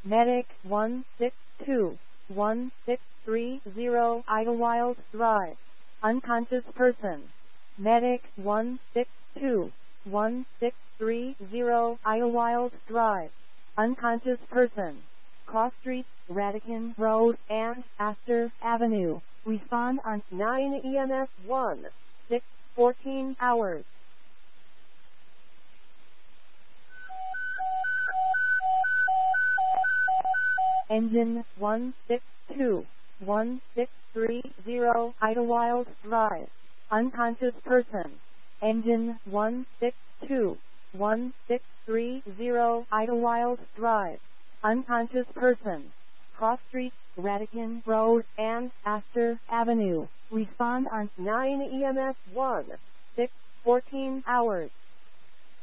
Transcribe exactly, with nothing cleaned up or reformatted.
Medic one six two one six three zero Idlewild Drive. Unconscious person. Medic one six two one six three zero Idlewild Drive. Unconscious person. Cross Street, Radican Road, and Astor Avenue. Respond on nine E M S one six fourteen hours. Engine one six two one six three zero Idlewild Drive. Unconscious person. Engine one six two one six three zero Idlewild Drive. Unconscious person. Cross Street, Radican Road, and Astor Avenue. Respond on nine E M S one six fourteen hours.